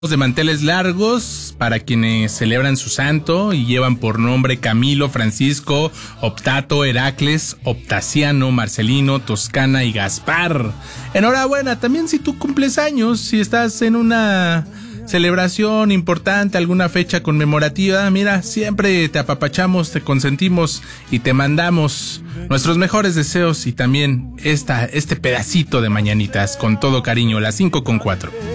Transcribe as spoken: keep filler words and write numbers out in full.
de manteles largos para quienes celebran su santo y llevan por nombre Camilo, Francisco, Optato, Heracles, Optaciano, Marcelino, Toscana y Gaspar. Enhorabuena, también si tú cumples años, si estás en una celebración importante, alguna fecha conmemorativa, mira, siempre te apapachamos, te consentimos y te mandamos nuestros mejores deseos y también esta, este pedacito de mañanitas con todo cariño, las cinco con cuatro.